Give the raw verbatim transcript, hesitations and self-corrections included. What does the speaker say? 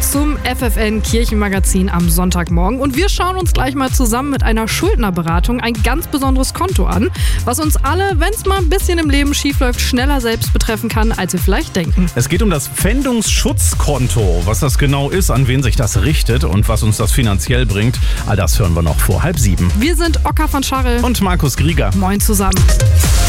zum F F N Kirchenmagazin am Sonntagmorgen. Und wir schauen uns gleich mal zusammen mit einer Schuldnerberatung ein ganz besonderes Konto an, was uns alle, wenn es mal ein bisschen im Leben schiefläuft, schneller selbst betreffen kann, als wir vielleicht denken. Es geht um das Pfändungsschutzkonto. Was das genau ist, an wen sich das richtet und was uns das finanziell bringt, all das hören wir noch vor halb sieben. Wir sind Ocker von Scharre Und Markus Grieger. Moin zusammen.